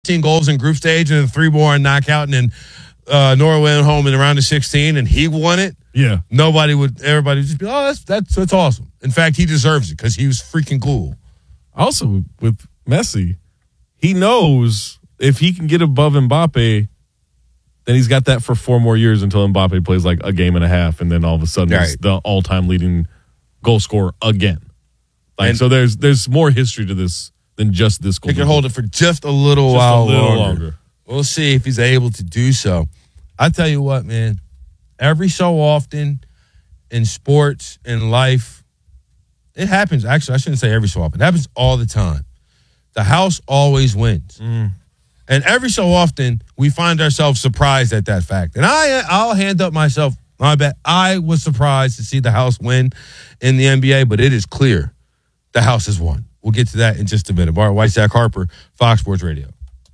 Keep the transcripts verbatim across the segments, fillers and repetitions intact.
fifteen goals in group stage and three more in knockout, and then uh, Norway went home in the round of sixteen, and he won it. Yeah. Nobody would, everybody would just be, oh, that's, that's, that's awesome. In fact, he deserves it because he was freaking cool. Also, with Messi, he knows if he can get above Mbappe, then he's got that for four more years until Mbappe plays like a game and a half, and then all of a sudden right. he's the all-time leading goal scorer again. Like and, so, there's there's more history to this than just this goal. He can hold it for just a little just while a little longer. longer. We'll see if he's able to do so. I tell you what, man. Every so often in sports, in life, it happens. Actually, I shouldn't say every so often. It happens all the time. The house always wins. Mm. And every so often, we find ourselves surprised at that fact. And I, I'll hand up myself, my bet. I was surprised to see the house win in the N B A, but it is clear the house has won. We'll get to that in just a minute. Bart White, Zach Harper, Fox Sports Radio.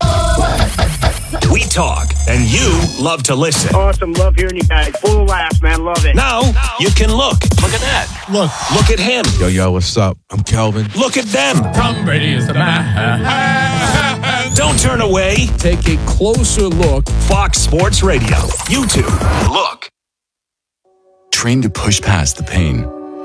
We talk, and you love to listen. Awesome. Love hearing you guys. Full of laughs, man. Love it. Now, now you can look. Look at that. Look. Look at him. Yo, yo, what's up? I'm Kelvin. Look at them. Tom Brady is the man. Don't turn away. Take a closer look. Fox Sports Radio. YouTube. Look. Trained to push past the pain.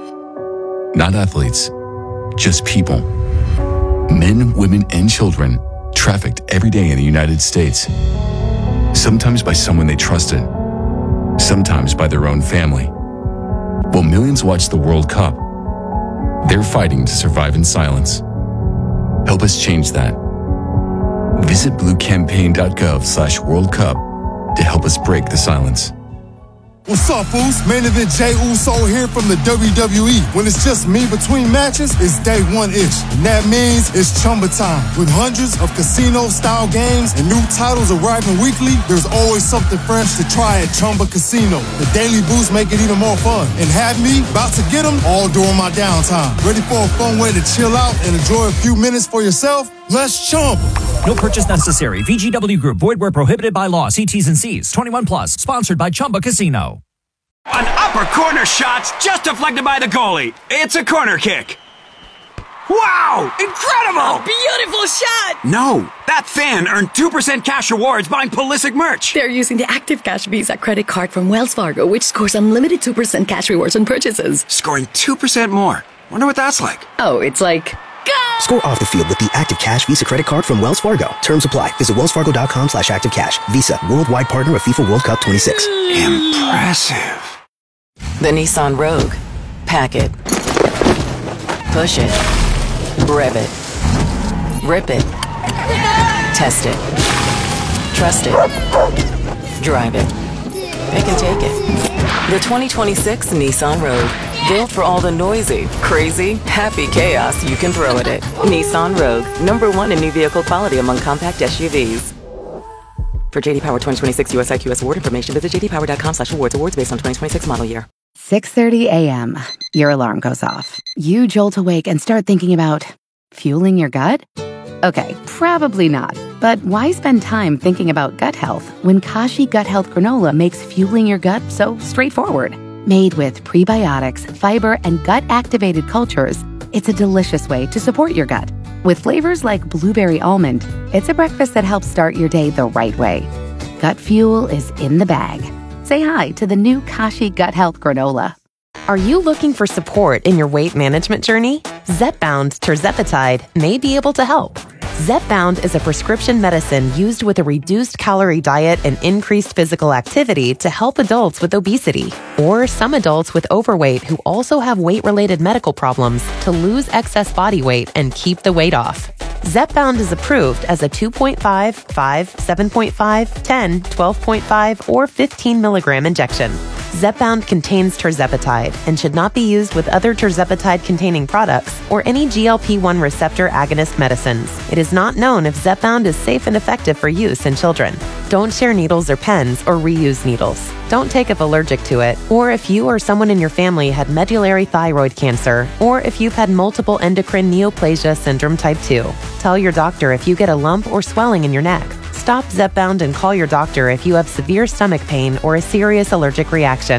Not athletes, just people. Men, women, and children trafficked every day in the United States. Sometimes by someone they trusted, sometimes by their own family. While millions watch the World Cup, they're fighting to survive in silence. Help us change that. Visit bluecampaign.gov slash World Cup to help us break the silence. What's up, fools? Main event Jey Uso here from the W W E. When it's just me between matches, it's day one-ish. And that means it's Chumba time. With hundreds of casino-style games and new titles arriving weekly, there's always something fresh to try at Chumba Casino. The daily boosts make it even more fun. And have me about to get them all during my downtime. Ready for a fun way to chill out and enjoy a few minutes for yourself? Let's Chumba. No purchase necessary. V G W Group. Void where prohibited by law. See T's and C's. twenty-one plus. Sponsored by Chumba Casino. An upper corner shot's just deflected by the goalie. It's a corner kick. Wow! Incredible! A beautiful shot! No, that fan earned two percent cash rewards buying Pulisic merch. They're using the Active Cash Visa credit card from Wells Fargo, which scores unlimited two percent cash rewards on purchases. Scoring two percent more. Wonder what that's like. Oh, it's like... Go! Score off the field with the Active Cash Visa credit card from Wells Fargo. Terms apply. Visit wellsfargo.com slash active cash. Visa, worldwide partner of FIFA World Cup twenty-six. Impressive. The Nissan Rogue. Pack it. Push it. Rev it. Rip it. Test it. Trust it. Drive it. Pick and take it. The twenty twenty-six Nissan Rogue. Built for all the noisy, crazy, happy chaos you can throw at it. Nissan Rogue. Number one in new vehicle quality among compact S U Vs. For J D Power twenty twenty-six U S I Q S award information, visit jdpower.com slash awards. Awards based on twenty twenty-six model year. six thirty a.m. Your alarm goes off. You jolt awake and start thinking about fueling your gut? Okay, probably not. But why spend time thinking about gut health when Kashi Gut Health Granola makes fueling your gut so straightforward? Made with prebiotics, fiber, and gut-activated cultures, it's a delicious way to support your gut. With flavors like blueberry almond, it's a breakfast that helps start your day the right way. Gut fuel is in the bag. Say hi to the new Kashi Gut Health Granola. Are you looking for support in your weight management journey? Zepbound Tirzepatide may be able to help. Zepbound is a prescription medicine used with a reduced calorie diet and increased physical activity to help adults with obesity or some adults with overweight who also have weight-related medical problems to lose excess body weight and keep the weight off. Zepbound is approved as a two point five, five, seven point five, ten, twelve point five, or fifteen milligram injection. Zepbound contains tirzepatide and should not be used with other tirzepatide-containing products or any G L P one receptor agonist medicines. It is not known if Zepbound is safe and effective for use in children. Don't share needles or pens or reuse needles. Don't take if allergic to it, or if you or someone in your family had medullary thyroid cancer, or if you've had multiple endocrine neoplasia syndrome type two. Tell your doctor if you get a lump or swelling in your neck. Stop Zepbound and call your doctor if you have severe stomach pain or a serious allergic reaction.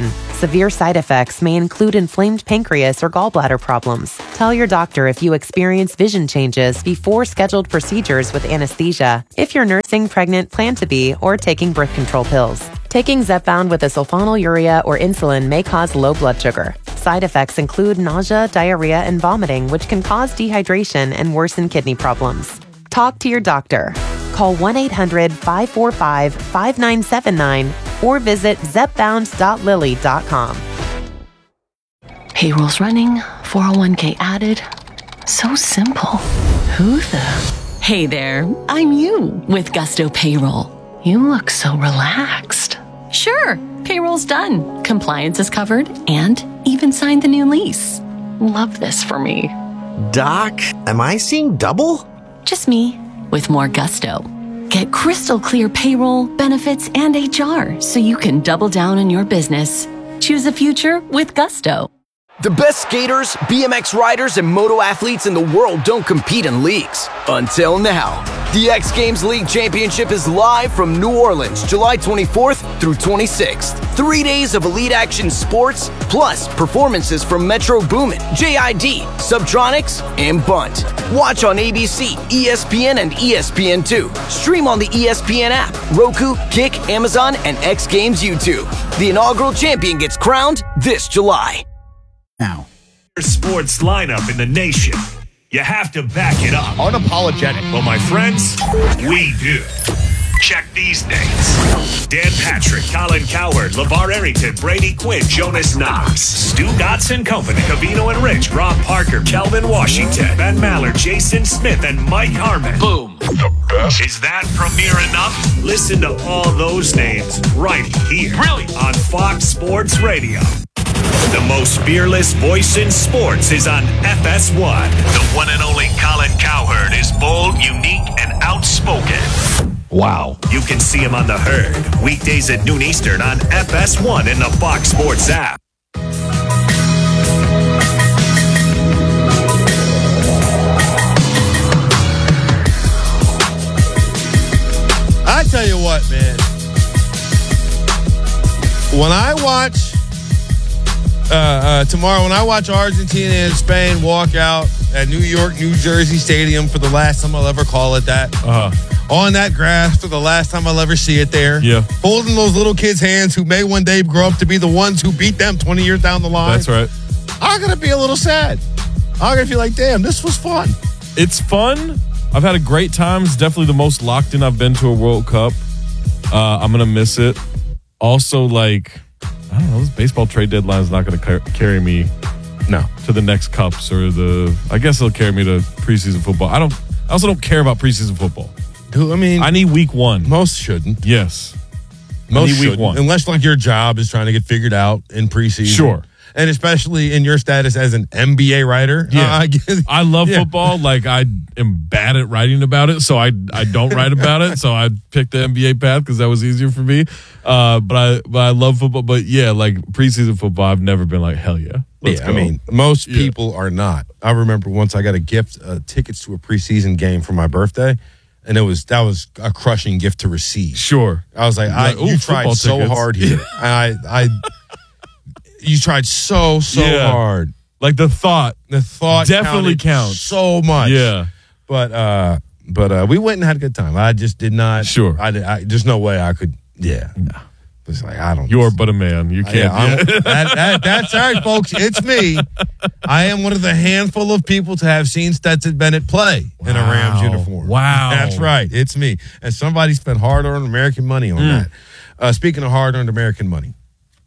severe side effects may include inflamed pancreas or gallbladder problems. Tell your doctor if you experience vision changes before scheduled procedures with anesthesia, if you're nursing, pregnant, plan to be, or taking birth control pills. Taking Zepbound with a sulfonylurea or insulin may cause low blood sugar. Side effects include nausea, diarrhea, and vomiting, which can cause dehydration and worsen kidney problems. Talk to your doctor. Call one eight hundred five four five five nine seven nine or visit zepbound dot lilly dot com. Payroll's running, four oh one k added. So simple. Who the? Hey there, I'm you with Gusto Payroll. You look so relaxed. Sure, payroll's done. Compliance is covered and even signed the new lease. Love this for me. Doc, am I seeing double? Just me with more gusto. Get crystal clear payroll, benefits, and H R so you can double down on your business. Choose a future with Gusto. The best skaters, B M X riders, and moto athletes in the world don't compete in leagues. Until now. The X Games League Championship is live from New Orleans, July twenty-fourth through twenty-sixth. Three days of elite action sports, plus performances from Metro Boomin, J I D, Subtronics, and Bunt. Watch on A B C, E S P N, and E S P N two. Stream on the E S P N app, Roku, Kick, Amazon, and X Games YouTube. The inaugural champion gets crowned this July. Now. Sports lineup in the nation. You have to back it up. Unapologetic. Well, my friends, we do. Check these names. Dan Patrick, Colin Cowherd, LeVar Arrington, Brady Quinn, Jonas Knox, Stu Gotson Company, Cavino and Rich, Rob Parker, Kelvin Washington, Ben Maller, Jason Smith, and Mike Harmon. Boom. The best. Is that premiere enough? Listen to all those names right here. Brilliant. On Fox Sports Radio. The most fearless voice in sports is on F S one. The one and only Colin Cowherd is bold, unique, and outspoken. Wow. You can see him on The Herd, weekdays at noon Eastern on F S one in the Fox Sports app. I tell you what, man. When I watch Uh, uh, tomorrow, when I watch Argentina and Spain walk out at New York, New Jersey Stadium for the last time I'll ever call it that, uh-huh. on that grass for the last time I'll ever see it there, yeah. holding those little kids' hands who may one day grow up to be the ones who beat them twenty years down the line. That's right. I'm going to be a little sad. I'm going to feel like, damn, this was fun. It's fun. I've had a great time. It's definitely the most locked in I've been to a World Cup. Uh, I'm going to miss it. Also, like... I don't know, this baseball trade deadline is not going to car- carry me no. to the next cups or the, I guess it'll carry me to preseason football. I don't, I also don't care about preseason football. Dude, I mean, I need week one. Most shouldn't. Yes. Most I need shouldn't. week one. Unless like your job is trying to get figured out in preseason. Sure. And especially in your status as an N B A writer. Yeah. Uh, I, guess, I love yeah. football. Like I am bad at writing about it, so I I don't write about it. So I picked the N B A path because that was easier for me. Uh, but I but I love football. But yeah, like preseason football, I've never been like, hell yeah. Let's yeah, go. I mean, most Yeah. people are not. I remember once I got a gift, uh, tickets to a preseason game for my birthday. And it was that was a crushing gift to receive. Sure. I was like, You're I, like, ooh, you tried football so tickets. hard here. And I I you tried so, so Yeah. hard. Like the thought. The thought Definitely counted counts. so much. Yeah. But uh but uh we went and had a good time. I just did not Sure. I, did, I there's no way I could yeah. No. It's like I don't You're but a man. You can't. Yeah, I'm- yeah. that, that, that's all right, folks. It's me. I am one of the handful of people to have seen Stetson Bennett play in a Rams Wow. uniform. Wow. That's right. It's me. And somebody spent hard-earned American money on Mm. that. Uh, speaking of hard-earned American money,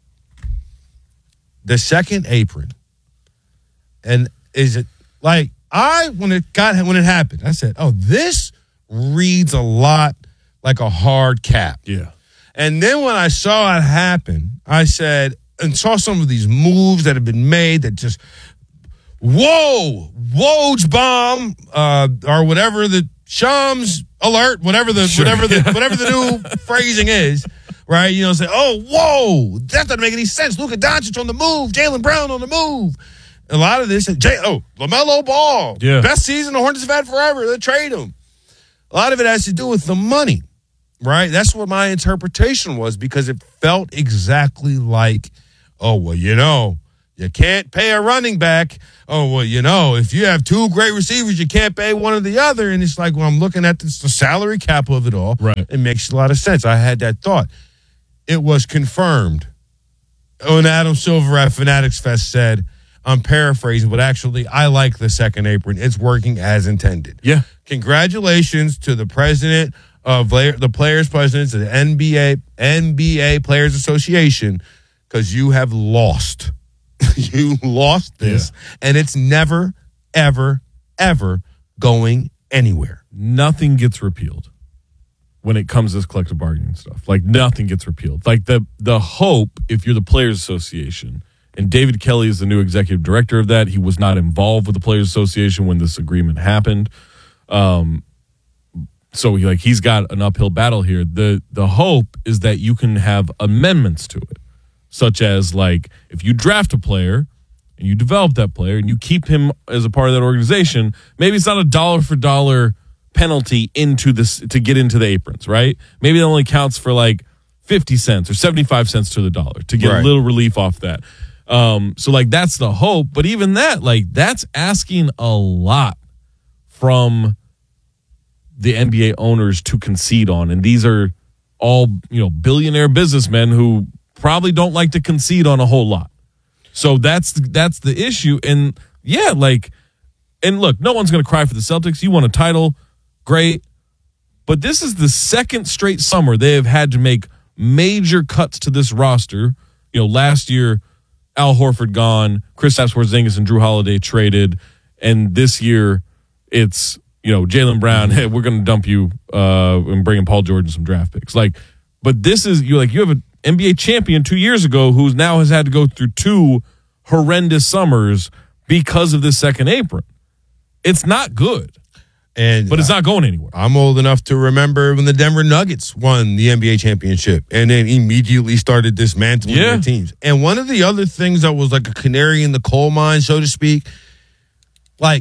the second apron, and is it like I when it got when it happened, I said, "Oh, this reads a lot like a hard cap." Yeah. And then when I saw it happen, I said, and saw some of these moves that have been made that just, whoa, Woj bomb, uh, or whatever the Shams alert, whatever the Sure. whatever the whatever the new phrasing is, right? You know, say, oh, whoa, that doesn't make any sense. Luka Doncic on the move, Jaylen Brown on the move. A lot of this, Jay, oh, LaMelo Ball, Yeah. best season the Hornets have had forever. They trade him. A lot of it has to do with the money. Right? That's what my interpretation was because it felt exactly like Oh, well, you know, you can't pay a running back. Oh, well, you know, if you have two great receivers, you can't pay one or the other. And it's like, well, I'm looking at this, the salary cap of it all. Right. It makes a lot of sense. I had that thought. It was confirmed when Adam Silver at Fanatics Fest said, I'm paraphrasing, but actually, I like the second apron. It's working as intended. Yeah. Congratulations to the president of the players' presidents of the N B A, N B A Players Association, because you have lost. You lost this, yeah. And it's never, ever, ever going anywhere. Nothing gets repealed when it comes to this collective bargaining stuff. Like, nothing gets repealed. Like, the the hope, if you're the Players Association, and David Kelly is the new executive director of that. He was not involved with the Players Association when this agreement happened. Um, so he, like, he's got an uphill battle here. The the hope is that you can have amendments to it, such as, like, if you draft a player and you develop that player and you keep him as a part of that organization, maybe it's not a dollar for dollar penalty into this to get into the aprons, right? Maybe it only counts for like fifty cents or seventy-five cents to the dollar to get right. a little relief off that. Um, so like that's the hope, but even that, like that's asking a lot from the N B A owners to concede on. And these are all, you know, billionaire businessmen who probably don't like to concede on a whole lot. So that's, that's the issue. And yeah, like, and look, no one's going to cry for the Celtics. You won a title. Great. But this is the second straight summer they have had to make major cuts to this roster. You know, last year, Al Horford gone, Kristaps Porzingis and Drew Holiday traded, and this year it's, you know, Jaylen Brown, hey, we're going to dump you uh, and bring in Paul George and some draft picks. Like, but this is, you like, you have an N B A champion two years ago who now has had to go through two horrendous summers because of this second apron. It's not good. And but it's not going anywhere. I'm old enough to remember when the Denver Nuggets won the N B A championship and then immediately started dismantling yeah. their teams. And one of the other things that was like a canary in the coal mine, so to speak, like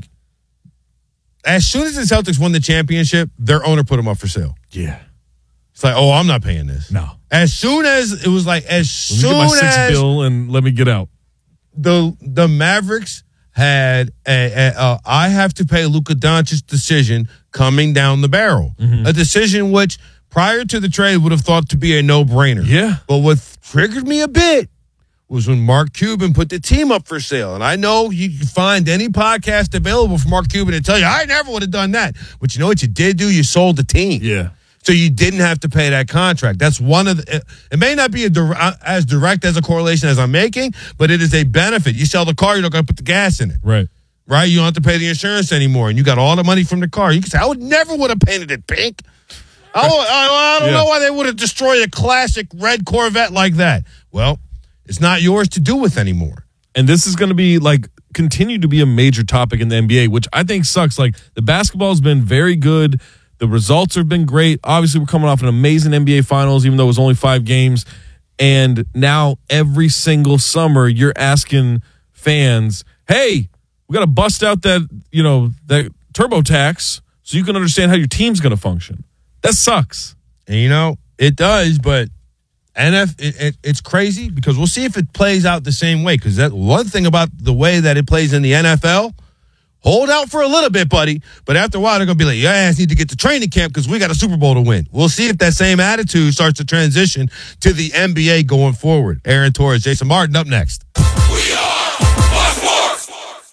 as soon as the Celtics won the championship, their owner put them up for sale. Yeah. It's like, oh, I'm not paying this. No. As soon as it was like, as let soon me get my six as bill and let me get out. The the Mavericks had a, a, a I have to pay Luka Doncic's decision coming down the barrel. Mm-hmm. A decision which prior to the trade would have thought to be a no-brainer. Yeah. But what triggered me a bit was when Mark Cuban put the team up for sale. And I know you can find any podcast available for Mark Cuban to tell you, I never would have done that. But you know what you did do? You sold the team. Yeah. So you didn't have to pay that contract. That's one of the, it may not be a, as direct as a correlation as I'm making, but it is a benefit. You sell the car, you're not going to put the gas in it. Right. Right? You don't have to pay the insurance anymore, and you got all the money from the car. You can say, I would never would have painted it pink. I, would, I, I don't yeah. know why they would have destroyed a classic red Corvette like that. Well, it's not yours to do with anymore. And this is going to be like, continue to be a major topic in the N B A, which I think sucks. Like the basketball has been very good. The results have been great. Obviously, we're coming off an amazing N B A Finals, even though it was only five games. And now every single summer, you're asking fans, hey, we got to bust out that, you know, that TurboTax so you can understand how your team's going to function. That sucks. And, you know, it does, but N F it, it, it's crazy because we'll see if it plays out the same way. Because that one thing about the way that it plays in the N F L, hold out for a little bit, buddy. But after a while, they're going to be like, your ass need to get to training camp because we got a Super Bowl to win. We'll see if that same attitude starts to transition to the N B A going forward. Aaron Torres, Jason Martin up next. We are Sports.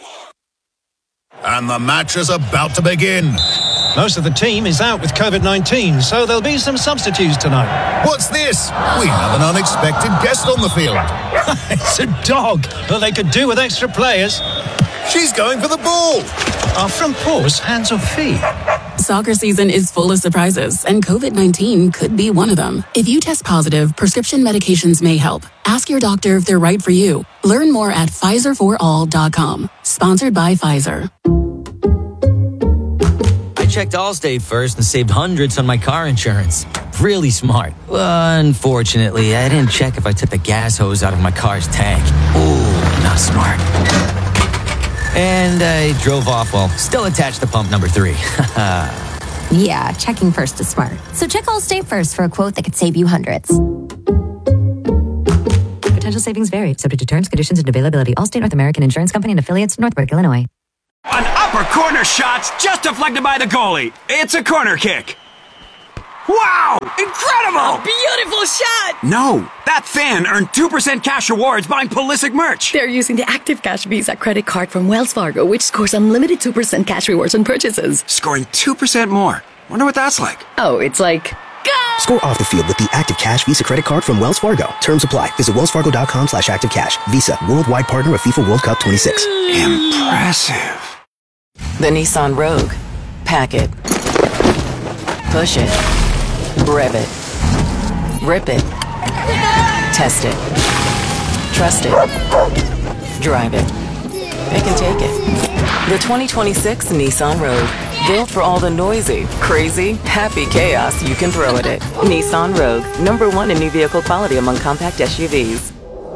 And the match is about to begin. Most of the team is out with covid nineteen, so there'll be some substitutes tonight. What's this? We have an unexpected guest on the field. It's a dog. Well, they could do with extra players. She's going for the ball. Our front paws, hands or feet. Soccer season is full of surprises, and covid nineteen could be one of them. If you test positive, prescription medications may help. Ask your doctor if they're right for you. Learn more at Pfizer for all dot com. Sponsored by Pfizer. I checked Allstate first and saved hundreds on my car insurance. Really smart. Unfortunately, I didn't check if I took the gas hose out of my car's tank. Ooh, not smart. And I drove off while still attached to pump number three. Yeah, checking first is smart. So check Allstate first for a quote that could save you hundreds. Potential savings vary, subject to terms, conditions, and availability. Allstate North American Insurance Company and affiliates, Northbrook, Illinois. An upper corner shot just deflected by the goalie. It's a corner kick. Wow! Incredible! A beautiful shot! No, that fan earned two percent cash rewards buying Pulisic merch. They're using the Active Cash Visa credit card from Wells Fargo, which scores unlimited two percent cash rewards on purchases. Scoring two percent more. Wonder what that's like. Oh, it's like... Score off the field with the Active Cash Visa credit card from Wells Fargo. Terms apply. Visit wellsfargo.com slash active cash. Visa, worldwide partner of FIFA World Cup twenty-six. Impressive. The Nissan Rogue. Pack it. Push it. Rev it. Rip it. Test it. Trust it. Drive it. Pick and take it. The twenty twenty-six Nissan Rogue. Built for all the noisy, crazy, happy chaos you can throw at it. Nissan Rogue. Number one in new vehicle quality among compact S U Vs.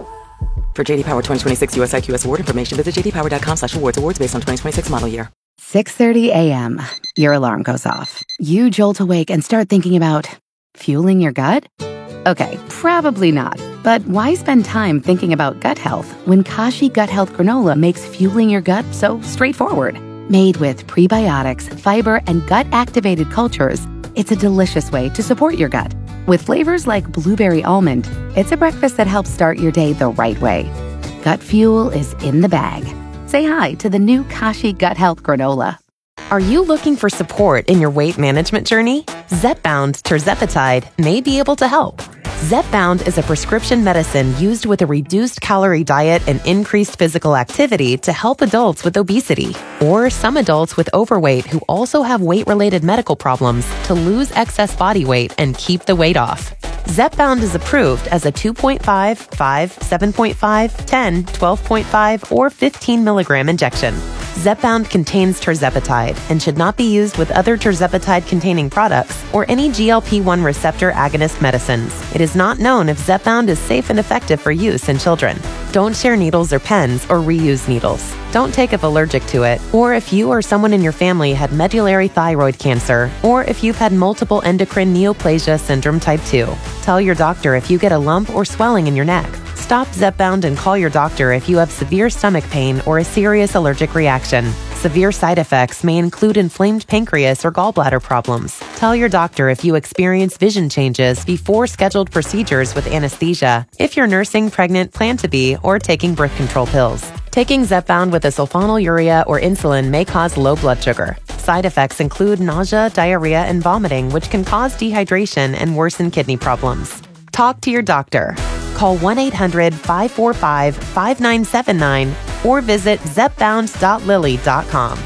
For J D Power twenty twenty-six U S I Q S award information, visit jdpower.com slash awards. Awards based on twenty twenty-six model year. six thirty a.m. Your alarm goes off. You jolt awake and start thinking about fueling your gut? Okay, probably not. But why spend time thinking about gut health when Kashi Gut Health Granola makes fueling your gut so straightforward? Made with prebiotics, fiber, and gut-activated cultures, it's a delicious way to support your gut. With flavors like blueberry almond, it's a breakfast that helps start your day the right way. Gut fuel is in the bag. Say hi to the new Kashi Gut Health Granola. Are you looking for support in your weight management journey? Zepbound Tirzepatide may be able to help. Zepbound is a prescription medicine used with a reduced calorie diet and increased physical activity to help adults with obesity or some adults with overweight who also have weight-related medical problems to lose excess body weight and keep the weight off. Zepbound is approved as a two point five, five, seven point five, ten, twelve point five, or fifteen milligram injection. Zepbound contains tirzepatide and should not be used with other tirzepatide-containing products or any G L P one receptor agonist medicines. It is not known if Zepbound is safe and effective for use in children. Don't share needles or pens or reuse needles. Don't take if allergic to it, or if you or someone in your family had medullary thyroid cancer, or if you've had multiple endocrine neoplasia syndrome type two. Tell your doctor if you get a lump or swelling in your neck. Stop Zepbound and call your doctor if you have severe stomach pain or a serious allergic reaction. Severe side effects may include inflamed pancreas or gallbladder problems. Tell your doctor if you experience vision changes before scheduled procedures with anesthesia, if you're nursing, pregnant, plan to be, or taking birth control pills. Taking Zepbound with a sulfonylurea or insulin may cause low blood sugar. Side effects include nausea, diarrhea, and vomiting, which can cause dehydration and worsen kidney problems. Talk to your doctor. Call one eight hundred, five four five, five nine seven nine or visit zepbound dot lilly dot com.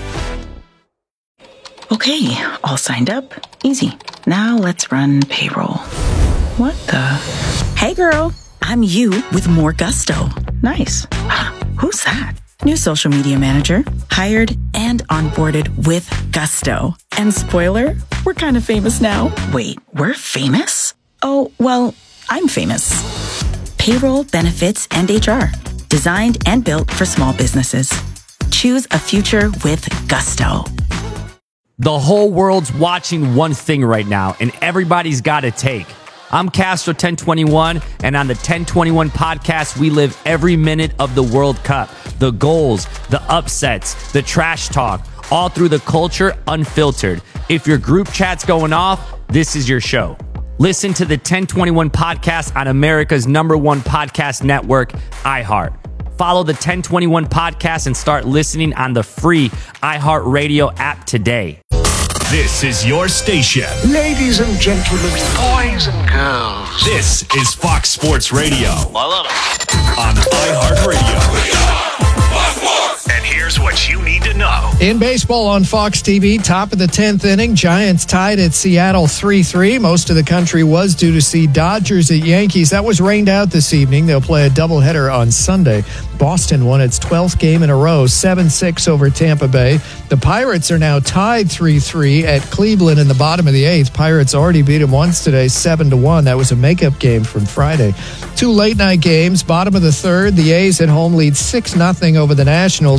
Okay, all signed up. Easy. Now let's run payroll. What the? Hey girl, I'm you with more gusto. Nice. Who's that? New social media manager, hired and onboarded with gusto. And spoiler, we're kind of famous now. Wait, we're famous? Oh, well, I'm famous. Payroll, benefits, and H R. Designed and built for small businesses. Choose a future with gusto. The whole world's watching one thing right now, and everybody's got a take. I'm Castro ten twenty-one, and on the ten twenty-one podcast, we live every minute of the World Cup. The goals, the upsets, the trash talk, all through the culture unfiltered. If your group chat's going off, this is your show. Listen to the ten twenty-one podcast on America's number one podcast network, iHeart. Follow the ten twenty-one podcast and start listening on the free iHeartRadio app today. This is your station. Ladies and gentlemen, boys and girls. This is Fox Sports Radio. I love it. On iHeartRadio. And here's what you need to know. In baseball on Fox T V, top of the tenth inning, Giants tied at Seattle three three. Most of the country was due to see Dodgers at Yankees. That was rained out this evening. They'll play a doubleheader on Sunday. Boston won its twelfth game in a row, seven six over Tampa Bay. The Pirates are now tied three three at Cleveland in the bottom of the eighth. Pirates already beat them once today, seven to one. That was a makeup game from Friday. Two late-night games, bottom of the third. The A's at home lead six nothing over the Nationals, and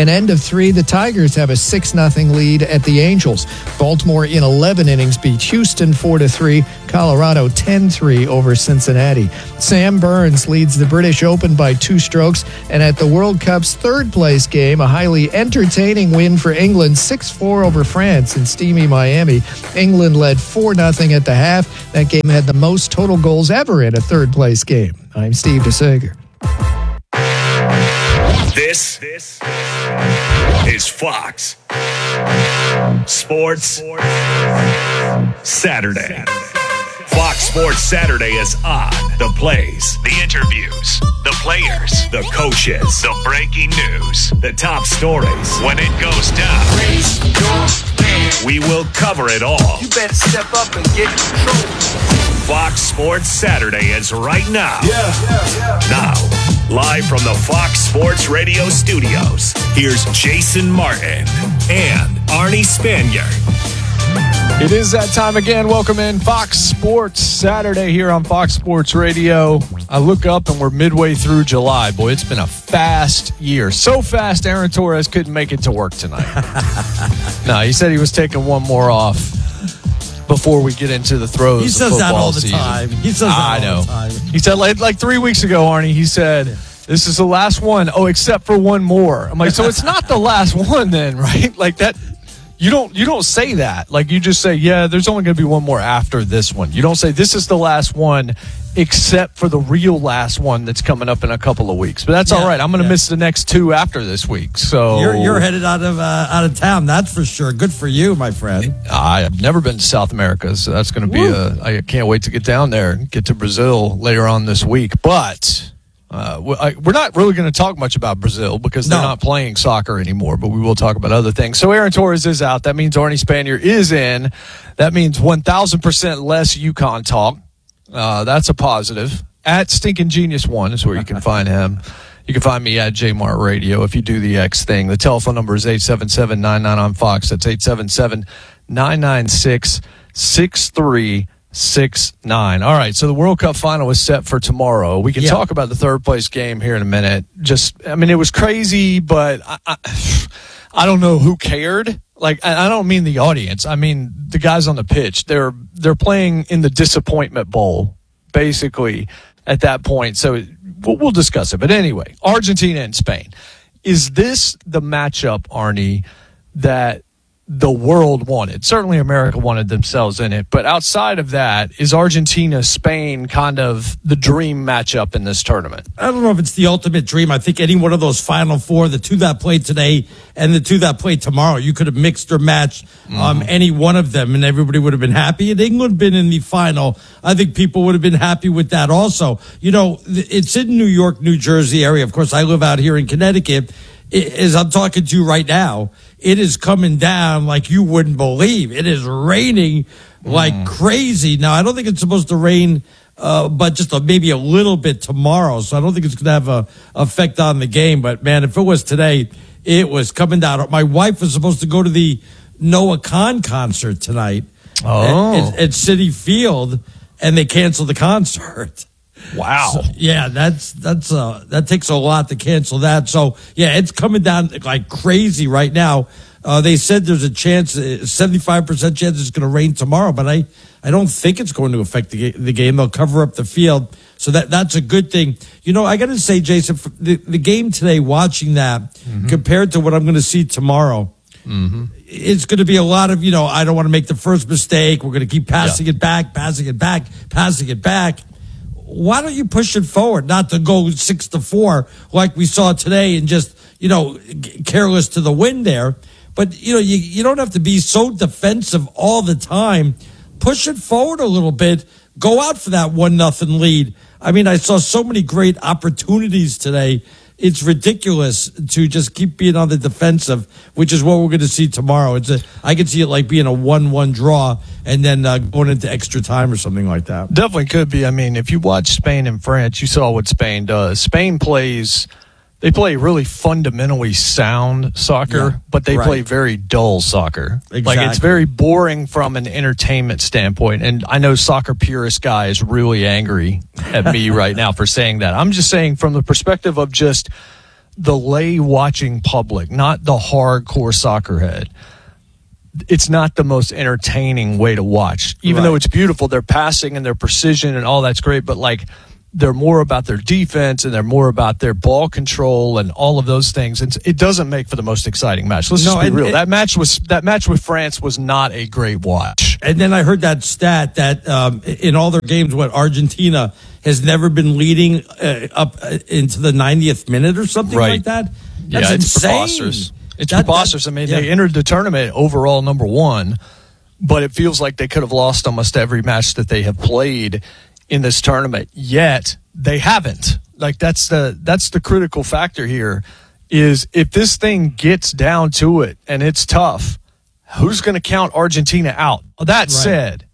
And end of three, the Tigers have a six nothing lead at the Angels. Baltimore in eleven innings beats Houston four to three. Colorado ten three over Cincinnati. Sam Burns leads the British Open by two strokes. And at the World Cup's third place game, a highly entertaining win for England, six four over France in steamy Miami. England led four nothing at the half. That game had the most total goals ever in a third place game. I'm Steve DeSager. This, this is Fox Sports Saturday. Fox Sports Saturday is on. The plays, the interviews, the players, the coaches, the breaking news, the top stories. When it goes down, we will cover it all. You better step up and get control. Fox Sports Saturday is right now. Yeah, yeah, yeah. Now, live from the Fox Sports Radio studios, here's Jason Martin and Arnie Spanier. It is that time again. Welcome in Fox Sports Saturday here on Fox Sports Radio. I look up and we're midway through July. Boy, it's been a fast year. So fast, Aaron Torres couldn't make it to work tonight. No, he said he was taking one more off before we get into the throes. He says that all the season. time. He says that I all know. the time. He said like, like three weeks ago, Arnie, he said, this is the last one. Oh, except for one more. I'm like, so it's not the last one then, right? Like that. You don't you don't say that. Like, you just say, yeah, there's only going to be one more after this one. You don't say this is the last one except for the real last one that's coming up in a couple of weeks. But that's yeah, all right. I'm going to yeah. miss the next two after this week. So You're, you're headed out of uh, out of town, that's for sure. Good for you, my friend. I've never been to South America, so that's going to be Woo. a – I can't wait to get down there and get to Brazil later on this week. But – Uh, we're not really going to talk much about Brazil because they're no. not playing soccer anymore, but we will talk about other things. So Aaron Torres is out. That means Arnie Spanier is in. That means one thousand percent less UConn talk. Uh, that's a positive. At Stinking Genius one is where you can find him. You can find me at J Mart Radio if you do the X thing. The telephone number is eight seven seven, nine nine on Fox. That's eight seven seven, nine nine six, six three Six nine. All right, so the World Cup final is set for tomorrow. We can yeah. talk about the third place game here in a minute. Just, I mean, it was crazy, but I, I, I don't know who cared. Like, I don't mean the audience. I mean the guys on the pitch. They're they're playing in the disappointment bowl, basically, at that point. So we'll, we'll discuss it. But anyway, Argentina and Spain. Is this the matchup, Arnie, that the world wanted? Certainly America wanted themselves in it, but outside of that, is Argentina, Spain kind of the dream matchup in this tournament? I don't know if it's the ultimate dream. I think any one of those Final Four, the two that played today and the two that played tomorrow, you could have mixed or matched um, mm. any one of them and everybody would have been happy. Had England been in the final, I think people would have been happy with that also. You know, it's in New York, New Jersey area. Of course, I live out here in Connecticut. As I'm talking to you right now, it is coming down like you wouldn't believe. It is raining like mm. crazy. Now, I don't think it's supposed to rain, uh, but just a, maybe a little bit tomorrow. So I don't think it's going to have a effect on the game. But, man, if it was today, it was coming down. My wife was supposed to go to the Noah Khan concert tonight oh. at, at, at Citi Field, and they canceled the concert. Wow. So, yeah, that's that's uh that takes a lot to cancel that. So yeah, it's coming down like crazy right now. Uh, they said there's a chance, seventy-five percent chance it's going to rain tomorrow, but I, I don't think it's going to affect the, the game. They'll cover up the field, so that that's a good thing. You know, I got to say, Jason, the, the game today, watching that mm-hmm. compared to what I'm going to see tomorrow, mm-hmm. it's going to be a lot of, you know, I don't want to make the first mistake. We're going to keep passing yeah. it back, passing it back, passing it back. Why don't you push it forward, not to go six to four like we saw today and just, you know, careless to the wind there. But, you know, you, you don't have to be so defensive all the time. Push it forward a little bit. Go out for that one nothing lead. I mean, I saw so many great opportunities today. It's ridiculous to just keep being on the defensive, which is what we're going to see tomorrow. It's a, I can see it like being a one one draw and then uh, going into extra time or something like that. Definitely could be. I mean, if you watch Spain and France, you saw what Spain does. Spain plays, they play really fundamentally sound soccer, yeah, but they right. play very dull soccer. Exactly. Like, it's very boring from an entertainment standpoint. And I know soccer purist guy is really angry at me right now for saying that. I'm just saying from the perspective of just the lay watching public, not the hardcore soccer head, it's not the most entertaining way to watch. Even Right. though it's beautiful, their passing and their precision and all that's great, but like they're more about their defense and they're more about their ball control and all of those things. And it doesn't make for the most exciting match. Let's No, just be and- real. and- that match was that match with France was not a great watch. And then I heard that stat that um, in all their games, what Argentina has never been leading uh, up uh, into the ninetieth minute or something Right. like that. That's yeah, it's insane. preposterous. It's That- that- preposterous. I mean, yeah. they entered the tournament overall number one, but it feels like they could have lost almost every match that they have played in this tournament. Yet they haven't. Like that's the that's the critical factor here. Is if this thing gets down to it and it's tough, who's going to count Argentina out? That Right. said,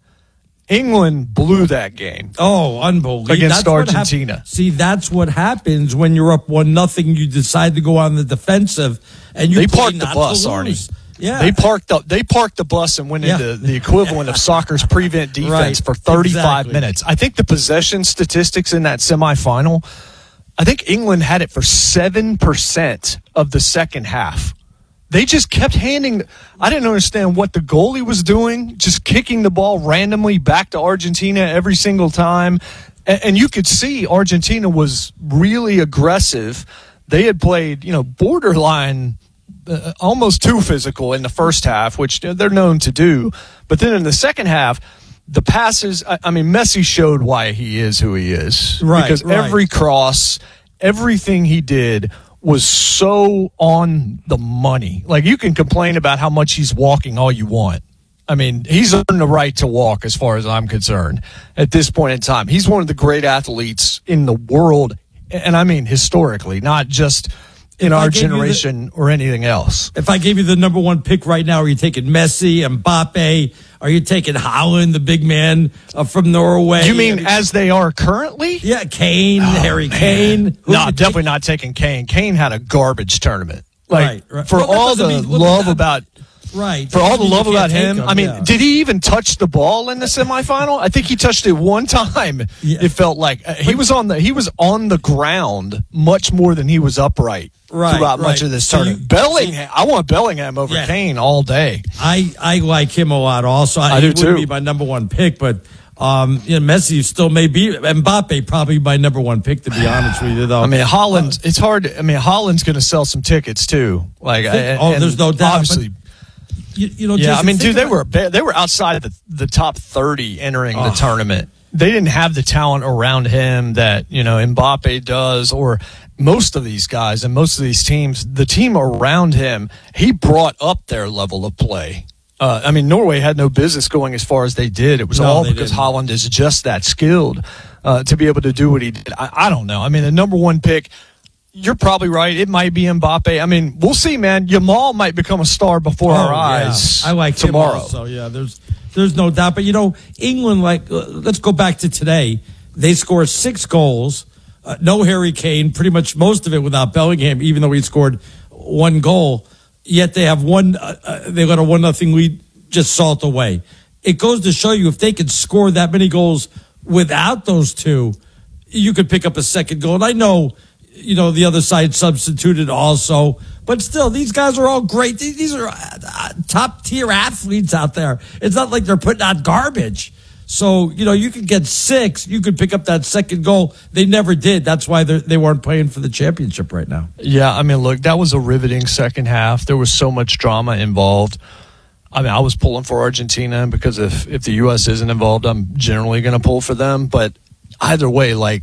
England blew that game. Oh, unbelievable. Against That's what hap- Argentina. See, that's what happens when you're up one nothing. You decide to go on the defensive, and you They play parked the not bus, to Arnie. lose. Yeah, They parked the they parked the bus and went Yeah. into the equivalent of soccer's prevent defense Right, for thirty-five exactly. minutes. I think the possession statistics in that semifinal, I think England had it for seven percent of the second half. They just kept handing. I didn't understand what the goalie was doing, just kicking the ball randomly back to Argentina every single time. And, and you could see Argentina was really aggressive. They had played, you know, borderline, uh, almost too physical in the first half, which they're known to do. But then in the second half, the passes, I, I mean, Messi showed why he is who he is. Right, Because right. every cross, everything he did was so on the money. Like, you can complain about how much he's walking all you want. I mean, he's earned the right to walk as far as I'm concerned at this point in time. He's one of the great athletes in the world, and I mean historically, not just in If I our gave you the- generation or anything else. If I gave you the number one pick right now, are you taking Messi, Mbappe? Are you taking Haaland, the big man uh, from Norway? You mean as they are currently? Yeah, Kane, Oh, Harry man. Kane. Who No, you definitely not taking Kane. Kane had a garbage tournament. Like, Right, right. for Well, that all doesn't the mean- well, love that- about Right. For all the You love can't about take him, I mean, yeah. did he even touch the ball in the semifinal? I think he touched it one time. Yeah. It felt like uh, he was on the he was on the ground much more than he was upright Right, throughout right. much of this So you- tournament. Bellingham, I want Bellingham over Yeah. Kane all day. I, I like him a lot also. I he do wouldn't too. be my number one pick, but um, you know, Messi still may be. Mbappe probably my number one pick, to be honest with you, though. I mean, Holland. It's hard. I mean, Holland's going to sell some tickets too. Like, Think- I- oh, and there's no doubt, Obviously, you, you know, yeah. Jason, I mean, think dude, they about- were ba- they were outside of the, the top thirty entering the Oh. tournament. They didn't have the talent around him that, you know, Mbappe does, or most of these guys and most of these teams. The team around him, he brought up their level of play. Uh, I mean, Norway had no business going as far as they did. It was No, all they because didn't. Holland is just that skilled uh, to be able to do what he did. I, I don't know. I mean, the number one pick, you're probably right. It might be Mbappe. I mean, we'll see, man. Yamal might become a star before Oh, our yeah. eyes. I like tomorrow. So yeah, there's there's no doubt. But you know, England, like, uh, let's go back to today. They score six goals, uh, no Harry Kane, pretty much most of it without Bellingham, even though he scored one goal. Yet they have one. Uh, uh, they got a one nothing lead, just salt away. It goes to show you if they could score that many goals without those two, you could pick up a second goal. And I know, you know, the other side substituted also, but still, these guys are all great. These these are uh, top tier athletes out there. It's not like they're putting out garbage. So, you know, you could get six, you could pick up that second goal. They never did. That's why they they weren't playing for the championship right now. Yeah, I mean, look, that was a riveting second half. There was so much drama involved. I mean, I was pulling for Argentina because if, if the U S isn't involved, I'm generally going to pull for them. But either way, like,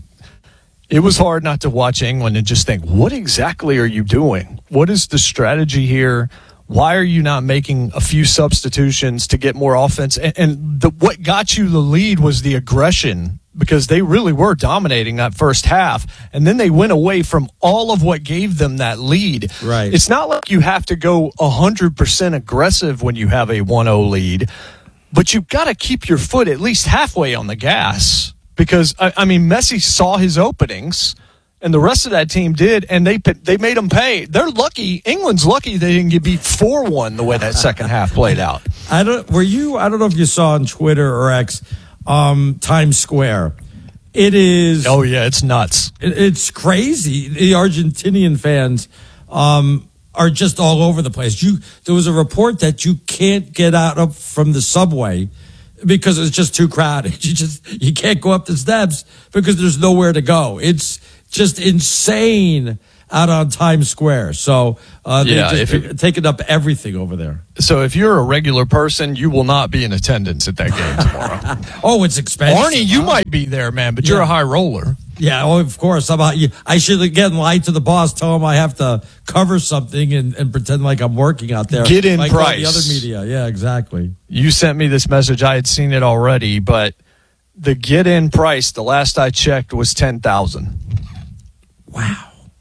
it was hard not to watch England and just think, what exactly are you doing? What is the strategy here? Why are you not making a few substitutions to get more offense? And, and the, what got you the lead was the aggression, because they really were dominating that first half. And then they went away from all of what gave them that lead. Right. It's not like you have to go one hundred percent aggressive when you have a one oh lead, but you've got to keep your foot at least halfway on the gas. Because, I, I mean, Messi saw his openings, and the rest of that team did, and they they made them pay. They're lucky. England's lucky they didn't get beat four one the way that second half played out. I don't. Were you? I don't know if you saw on Twitter or X, um, Times Square. It is. Oh yeah, it's nuts. It, it's crazy. The Argentinian fans um, are just all over the place. You, there was a report that you can't get out up from the subway because it's just too crowded. You just you can't go up the steps because there's nowhere to go. It's just insane out on Times Square. So uh, Yeah, they're if just it- taking up everything over there. So if you're a regular person, you will not be in attendance at that game tomorrow. Oh, it's expensive. Arnie, you huh? might be there, man, but you're Yeah. a high roller. Yeah, oh, of course. How about you? I should get in line to the boss, tell him I have to cover something and, and pretend like I'm working out there. Get in like all price. the other media. Yeah, exactly. You sent me this message. I had seen it already, but the get-in price, the last I checked, was ten thousand dollars. Wow.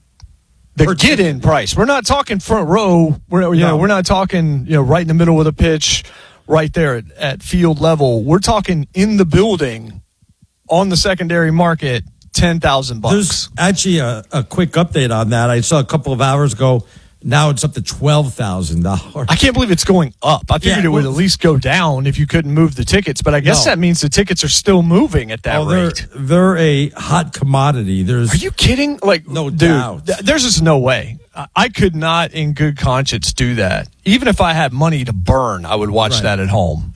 The get-in price. We're not talking front row. We're you No. know we're not talking you know right in the middle of the pitch, right there at, at field level. We're talking in the building, on the secondary market, ten thousand bucks. There's actually a, a quick update on that. I saw a couple of hours ago. Now it's up to twelve thousand dollars. I can't believe it's going up. I figured Yeah, it would well- at least go down if you couldn't move the tickets, but I guess No. that means the tickets are still moving at that Oh, they're, rate. they're a hot commodity. There's Are you kidding? Like, No dude, doubt. th- there's just no way. I, I could not, in good conscience, do that. Even if I had money to burn, I would watch Right. that at home.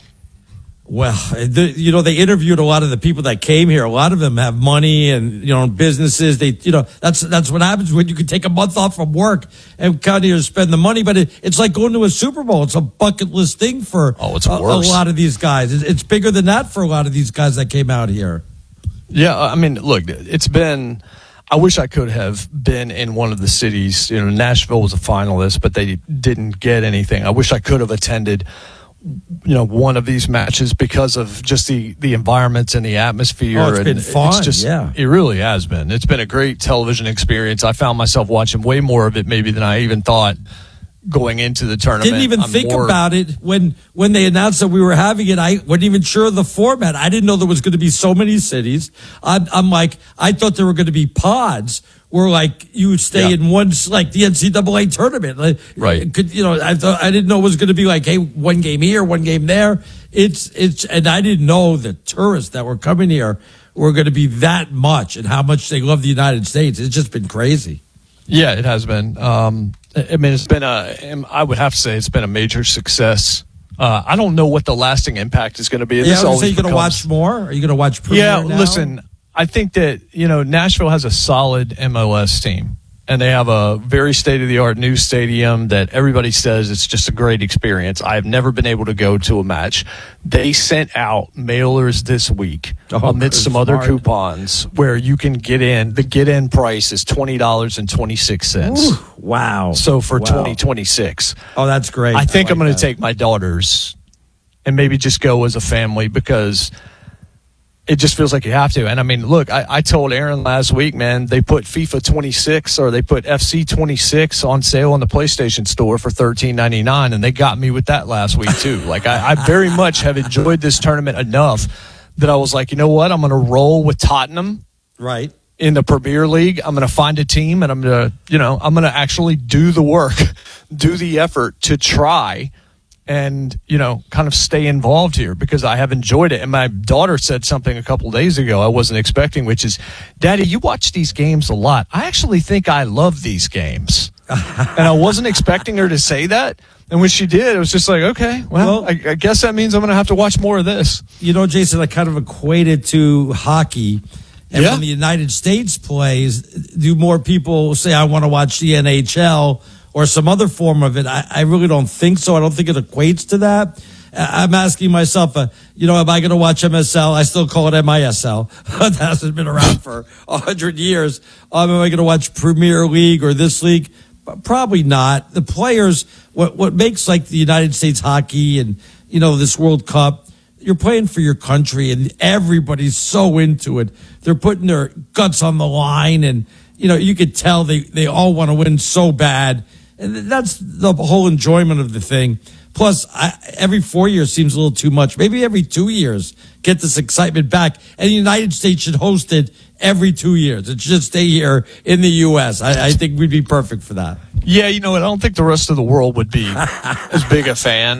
Well, the, you know, they interviewed a lot of the people that came here. A lot of them have money and, you know, businesses. They, you know, that's, that's what happens when you can take a month off from work and come here to spend the money. But it, it's like going to a Super Bowl. It's a bucket list thing for Oh, it's a, a worse. lot of these guys. It's, it's bigger than that for a lot of these guys that came out here. Yeah, I mean, look, it's been. I wish I could have been in one of the cities. You know, Nashville was a finalist, but they didn't get anything. I wish I could have attended, you know, one of these matches because of just the the environments and the atmosphere. Oh, it's and been fun, It's just, yeah. it really has been. It's been a great television experience. I found myself watching way more of it maybe than I even thought going into the tournament. Didn't even I'm think more- about it when when they announced that we were having it. I wasn't even sure of the format. I didn't know there was going to be so many cities. I'm, I'm like, I thought there were going to be pods where like you would stay Yeah. in one, like the N C double A tournament. Like, Right. Could, you know, I thought I didn't know it was going to be like, hey, one game here, one game there. It's it's, and I didn't know the tourists that were coming here were going to be that much and how much they love the United States. It's just been crazy. Yeah, it has been. Um, I mean, it's been a. I would have to say it's been a major success. Uh, I don't know what the lasting impact is going to be. Yeah, This I was always say you're going to becomes- watch more. Are you going to watch? Premier Yeah, now? listen, I think that, you know, Nashville has a solid M L S team, and they have a very state-of-the-art new stadium that everybody says it's just a great experience. I have never been able to go to a match. They sent out mailers this week Oh, amidst some other smart. coupons where you can get in. The get-in price is twenty dollars and twenty-six cents. Wow. So for Wow. twenty twenty-six. Oh, that's great. I think I I'm like going that. to take my daughters and maybe just go as a family because it just feels like you have to. And I mean, look, I, I told Aaron last week, man, they put FIFA twenty-six or they put F C twenty-six on sale on the PlayStation Store for thirteen ninety-nine, and they got me with that last week too. Like I, I very much have enjoyed this tournament enough that I was like, you know what, I'm going to roll with Tottenham. Right. In the Premier League, I'm going to find a team and I'm going to, you know, I'm going to actually do the work, do the effort to try and, you know, kind of stay involved here because I have enjoyed it. And my daughter said something a couple days ago I wasn't expecting, which is, Daddy, you watch these games a lot. I actually think I love these games. And I wasn't expecting her to say that. And when she did, it was just like, okay, well, Well- I, I guess that means I'm going to have to watch more of this. You know, Jason, I kind of equate it to hockey. And Yeah. when the United States plays, do more people say, I want to watch the N H L or some other form of it? I, I really don't think so. I don't think it equates to that. I- I'm asking myself, uh, you know, am I going to watch M S L? I still call it M I S L. That hasn't been around for a hundred years. Um, am I going to watch Premier League or this league? Probably not. The players, what what makes like the United States hockey and, you know, this World Cup, you're playing for your country and everybody's so into it. They're putting their guts on the line and, you know, you could tell they, they all want to win so bad. And that's the whole enjoyment of the thing. Plus, I, every four years seems a little too much. Maybe every two years, get this excitement back. And the United States should host it every two years. It should stay here in the U S. I, I think we'd be perfect for that. Yeah, you know what? I don't think the rest of the world would be as big a fan.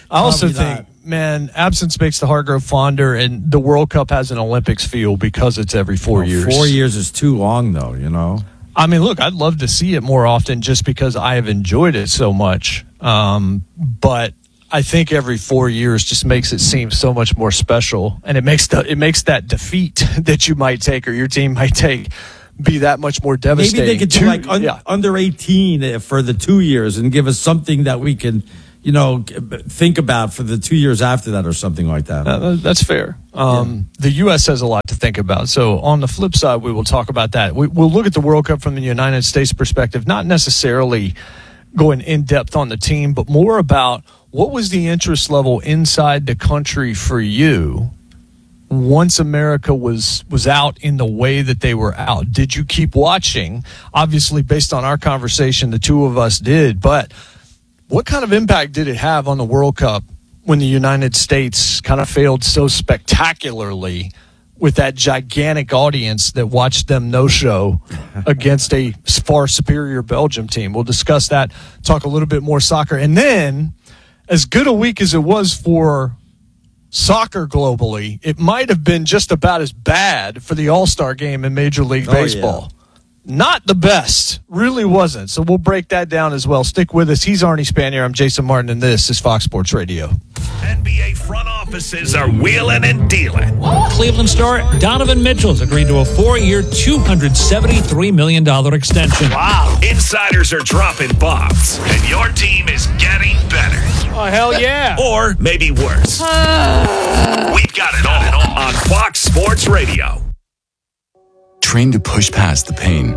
I also Probably think, man, absence makes the heart grow fonder, and the World Cup has an Olympics feel because it's every four Well, years. Four years is too long, though, you know? I mean, look, I'd love to see it more often just because I have enjoyed it so much. Um, but I think every four years just makes it seem so much more special, and it makes the it makes that defeat that you might take or your team might take be that much more devastating. Maybe they could do Two- like un- yeah. under eighteen for the two years and give us something that we can, you know, g- think about for the two years after that or something like that. Uh, that's fair. Um, The U S has a lot to think about. So on the flip side, we will talk about that. We, we'll look at the World Cup from the United States perspective, not necessarily going in depth on the team, but more about what was the interest level inside the country for you once America was was out in the way that they were out. Did you keep watching? Obviously, based on our conversation, the two of us did, but what kind of impact did it have on the World Cup when the United States kind of failed so spectacularly with that gigantic audience that watched them no-show against a far superior Belgium team? We'll discuss that, talk a little bit more soccer. And then, as good a week as it was for soccer globally, it might have been just about as bad for the All-Star game in Major League Oh, Baseball. Not the best. Really wasn't. So we'll break that down as well. Stick with us. He's Arnie Spanier. I'm Jason Martin, and this is Fox Sports Radio. N B A front offices are wheeling and dealing. Cleveland star Donovan Mitchell's agreed to a four-year, two hundred seventy-three million dollars extension. Wow. Insiders are dropping bombs, and your team is getting better. Oh, hell yeah. Or maybe worse. We've got it all on Fox Sports Radio. Trained to push past the pain.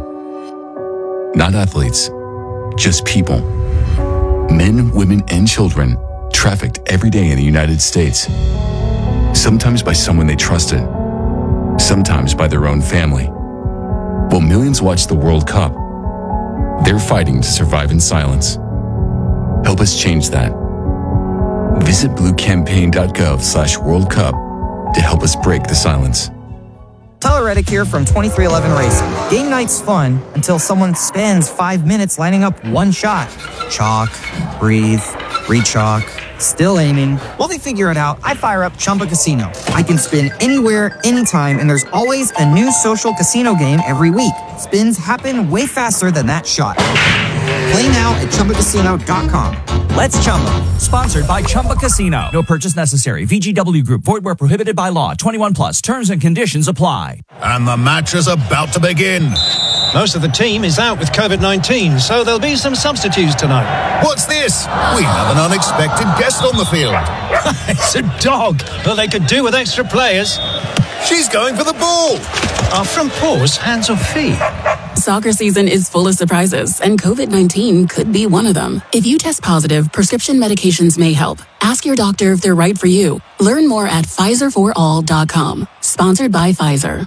Not athletes, just people. Men, women, and children trafficked every day in the United States. Sometimes by someone they trusted, sometimes by their own family. While millions watch the World Cup, they're fighting to survive in silence. Help us change that. Visit bluecampaign.gov slash World Cup to help us break the silence. Tyler Reddick here from twenty-three eleven Racing. Game night's fun until someone spends five minutes lining up one shot. Chalk, breathe, re-chalk, still aiming. While they figure it out, I fire up Chumba Casino. I can spin anywhere, anytime, and there's always a new social casino game every week. Spins happen way faster than that shot. Play now at Chumba Casino dot com. Let's Chumba. Sponsored by Chumba Casino. No purchase necessary. V G W Group. Void where prohibited by law. twenty-one plus. Terms and conditions apply. And the match is about to begin. Most of the team is out with COVID nineteen, so there'll be some substitutes tonight. What's this? We have an unexpected guest on the field. It's a dog. Well, they could do with extra players. She's going for the ball. Our front paws, hands or feet? Soccer season is full of surprises, and COVID nineteen could be one of them. If you test positive, prescription medications may help. Ask your doctor if they're right for you. Learn more at Pfizer for all dot com. Sponsored by Pfizer.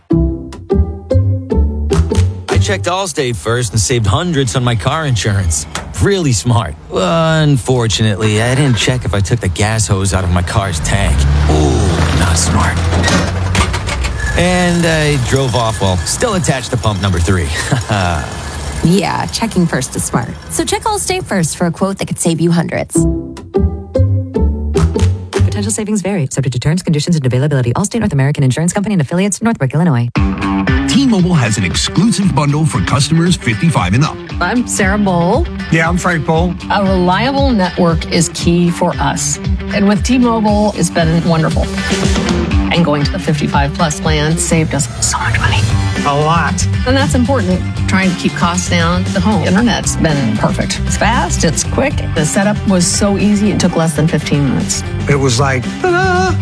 I checked Allstate first and saved hundreds on my car insurance. Really smart. Unfortunately, I didn't check if I took the gas hose out of my car's tank. Ooh, not smart. And I drove off while still attached to pump number three. Yeah, checking first is smart. So check Allstate first for a quote that could save you hundreds. Potential savings vary, subject to terms, conditions, and availability. Allstate North American Insurance Company and affiliates, Northbrook, Illinois. T-Mobile has an exclusive bundle for customers fifty-five and up. I'm Sarah Bowl. Yeah, I'm Frank Bowl. A reliable network is key for us. And with T-Mobile, it's been wonderful. And going to the fifty-five plus plan saved us so much money. A lot. And that's important. Trying to keep costs down. The home internet's been perfect. It's fast, it's quick. The setup was so easy, it took less than fifteen minutes. It was like, ta-da!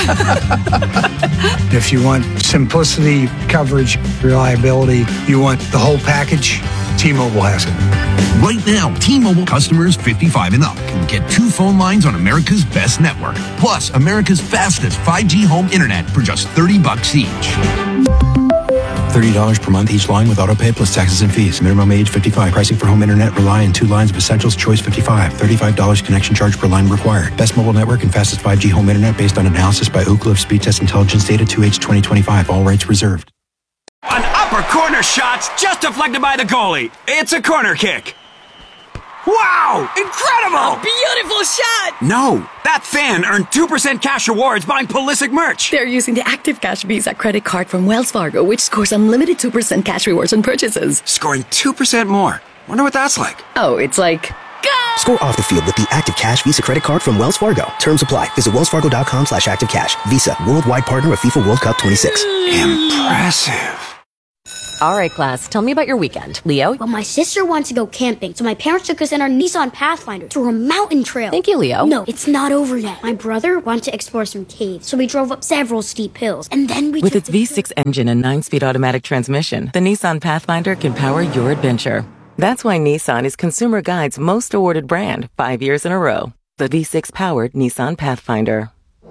If you want simplicity, coverage, reliability, you want the whole package, T-Mobile has it. Right now, T-Mobile customers fifty-five and up can get two phone lines on America's best network, plus America's fastest five G home internet for just thirty bucks each. thirty dollars per month each line with autopay plus taxes and fees. Minimum age fifty-five. Pricing for home internet rely on two lines of Essentials Choice fifty-five. thirty-five dollars connection charge per line required. Best mobile network and fastest five G home internet based on analysis by Ookla of Speed Test Intelligence data two H twenty twenty-five. All rights reserved. An upper corner shot's just deflected by the goalie. It's a corner kick. Wow! Incredible! Beautiful shot! No, that fan earned two percent cash rewards buying Pulisic merch. They're using the Active Cash Visa credit card from Wells Fargo, which scores unlimited two percent cash rewards on purchases. Scoring two percent more. Wonder what that's like. Oh, it's like... Go! Score off the field with the Active Cash Visa credit card from Wells Fargo. Terms apply. Visit wellsfargo.com slash active cash. Visa, worldwide partner of FIFA World Cup twenty-six. Impressive. All right, class, tell me about your weekend. Leo? Well, my sister wants to go camping, so my parents took us in our Nissan Pathfinder to a mountain trail. Thank you, Leo. No, it's not over yet. My brother wanted to explore some caves, so we drove up several steep hills, and then we With took its V six engine and nine-speed automatic transmission, the Nissan Pathfinder can power your adventure. That's why Nissan is Consumer Guide's most awarded brand, five years in a row. The V six-powered Nissan Pathfinder.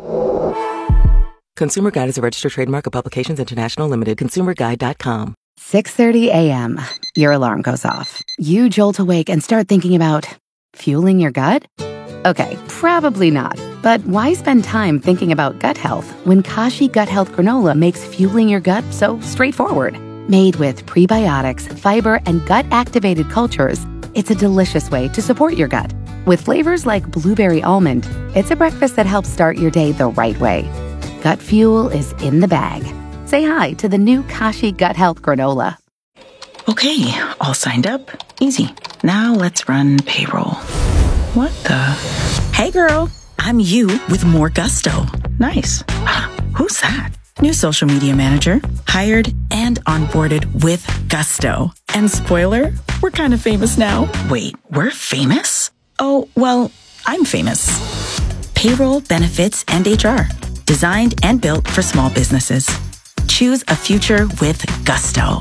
Consumer Guide is a registered trademark of Publications International Limited. consumer guide dot com. six thirty a.m. Your alarm goes off. You jolt awake and start thinking about fueling your gut? Okay, probably not. But why spend time thinking about gut health when Kashi Gut Health Granola makes fueling your gut so straightforward? Made with prebiotics, fiber, and gut-activated cultures, it's a delicious way to support your gut. With flavors like blueberry almond, it's a breakfast that helps start your day the right way. Gut fuel is in the bag. Say hi to the new Kashi Gut Health Granola. Okay, all signed up. Easy. Now let's run payroll. What the? Hey girl, I'm you with more gusto. Nice. Who's that? New social media manager, hired and onboarded with gusto. And spoiler, we're kind of famous now. Wait, we're famous? Oh, well, I'm famous. Payroll, benefits, and H R. Designed and built for small businesses. Choose a future with gusto.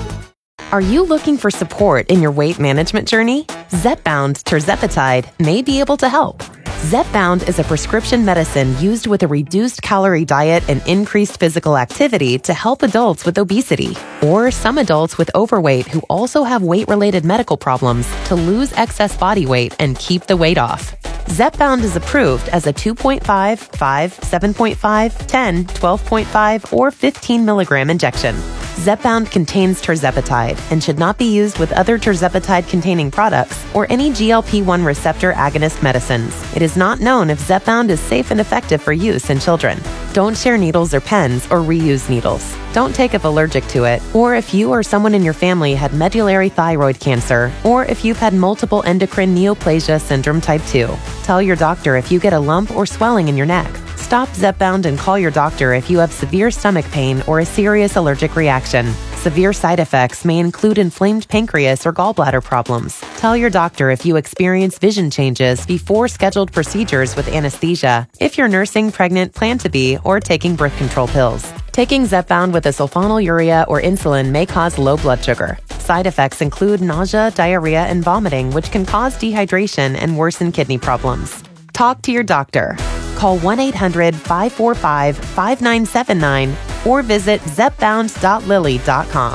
Are you looking for support in your weight management journey? Zepbound tirzepatide may be able to help. Zepbound is a prescription medicine used with a reduced calorie diet and increased physical activity to help adults with obesity, or some adults with overweight who also have weight-related medical problems to lose excess body weight and keep the weight off. Zepbound is approved as a two point five, five, seven point five, ten, twelve point five, or fifteen milligram injection. Zepbound contains tirzepatide and should not be used with other tirzepatide-containing products or any G L P one receptor agonist medicines. It is not known if Zepbound is safe and effective for use in children. Don't share needles or pens or reuse needles. Don't take if allergic to it, or if you or someone in your family had medullary thyroid cancer, or if you've had multiple endocrine neoplasia syndrome type two. Tell your doctor if you get a lump or swelling in your neck. Stop Zepbound and call your doctor if you have severe stomach pain or a serious allergic reaction. Severe side effects may include inflamed pancreas or gallbladder problems. Tell your doctor if you experience vision changes before scheduled procedures with anesthesia, if you're nursing, pregnant, plan to be, or taking birth control pills. Taking Zepbound with a sulfonylurea or insulin may cause low blood sugar. Side effects include nausea, diarrhea, and vomiting, which can cause dehydration and worsen kidney problems. Talk to your doctor. Call one eight hundred, five four five, five nine seven nine or visit zepbound dot lilly dot com.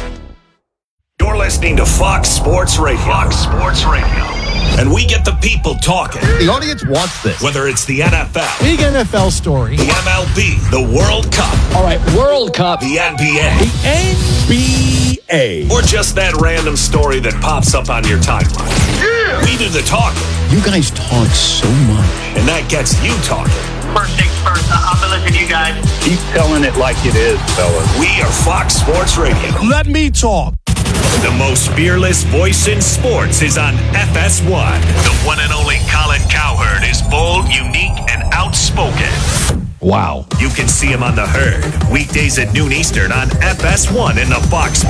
You're listening to Fox Sports Radio. Fox Sports Radio. And we get the people talking. The audience wants this. Whether it's the N F L, Big N F L story. the M L B, the World Cup, All right, World Cup. the N B A, The N B A. or just that random story that pops up on your timeline. Yeah! We do the talking. You guys talk so much. And that gets you talking. First things first, I've been listening to you guys. Keep telling it like it is, fellas. We are Fox Sports Radio. Let me talk. The most fearless voice in sports is on F S one. The one and only Colin Cowherd is bold, unique, and outspoken. Wow. You can see him on The Herd, weekdays at noon Eastern on F S one in the Fox